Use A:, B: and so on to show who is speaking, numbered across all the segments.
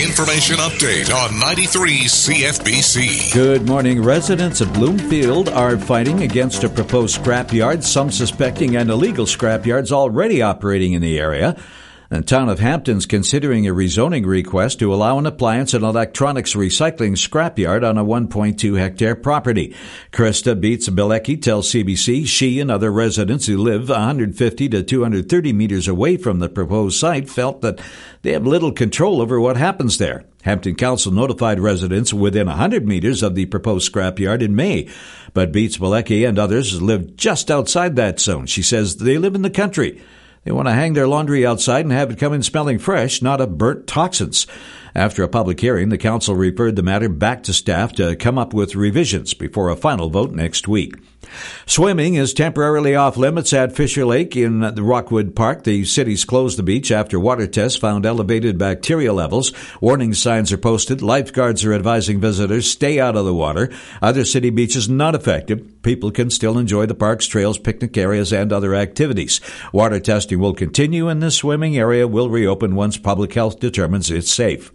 A: information update on 93 CFBC.
B: Good morning. Residents of Bloomfield are fighting against a proposed scrapyard, some suspecting an illegal scrapyard's already operating in the area. The town of Hampton's considering a rezoning request to allow an appliance and electronics recycling scrapyard on a 1.2-hectare property. Krista Beats-Bilecki tells CBC she and other residents who live 150 to 230 meters away from the proposed site felt that they have little control over what happens there. Hampton Council notified residents within 100 meters of the proposed scrapyard in May, but Beats-Bilecki and others live just outside that zone. She says they live in the country. They want to hang their laundry outside and have it come in smelling fresh, not of burnt toxins. After a public hearing, the council referred the matter back to staff to come up with revisions before a final vote next week. Swimming is temporarily off limits at Fisher Lake in the Rockwood Park. The city's closed the beach after water tests found elevated bacteria levels. Warning signs are posted. Lifeguards are advising visitors stay out of the water. Other city beaches not affected. People can still enjoy the park's trails, picnic areas, and other activities. Water testing will continue, and the swimming area will reopen once public health determines it's safe.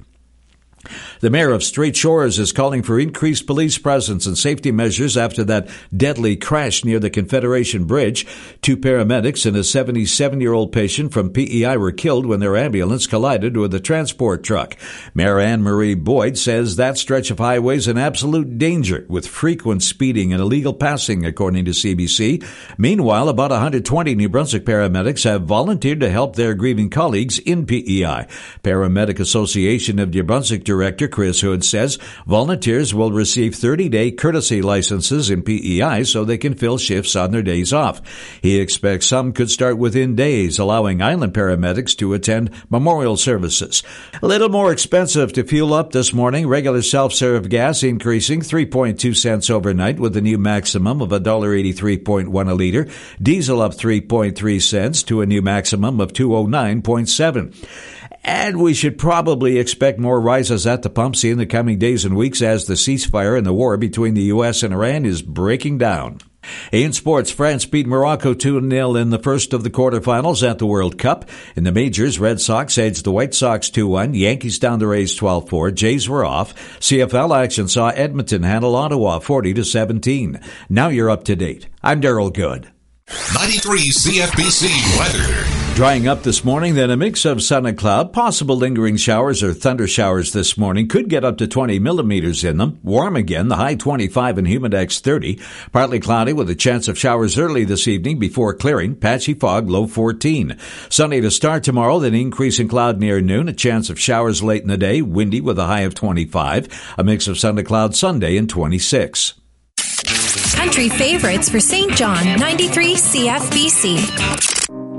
B: The mayor of Straight Shores is calling for increased police presence and safety measures after that deadly crash near the Confederation Bridge. 2 paramedics and a 77-year-old patient from PEI were killed when their ambulance collided with a transport truck. Mayor Anne Marie Boyd says that stretch of highway is an absolute danger with frequent speeding and illegal passing, according to CBC. Meanwhile, about 120 New Brunswick paramedics have volunteered to help their grieving colleagues in PEI. Paramedic Association of New Brunswick Director Chris Hood says volunteers will receive 30-day courtesy licenses in PEI so they can fill shifts on their days off. He expects some could start within days, allowing island paramedics to attend memorial services. A little more expensive to fuel up this morning. Regular self-serve gas increasing 3.2 cents overnight with a new maximum of $1.83.1 a liter. Diesel up 3.3 cents to a new maximum of $2.09.7. And we should probably expect more rises at the pumps in the coming days and weeks as the ceasefire and the war between the U.S. and Iran is breaking down. In sports, France beat Morocco 2-0 in the first of the quarterfinals at the World Cup. In the majors, Red Sox edged the White Sox 2-1. Yankees down the Rays 12-4. Jays were off. CFL action saw Edmonton handle Ottawa 40-17. Now you're up to date. I'm Daryl Good.
A: 93 CFBC weather.
B: Drying up this morning, then a mix of sun and cloud. Possible lingering showers or thunder showers this morning. Could get up to 20 millimeters in them. Warm again, the high 25 and humidex 30. Partly cloudy with a chance of showers early this evening before clearing. Patchy fog, low 14. Sunny to start tomorrow, then increasing cloud near noon. A chance of showers late in the day. Windy with a high of 25. A mix of sun to cloud Sunday and 26.
C: Country favorites for St. John, 93 CFBC.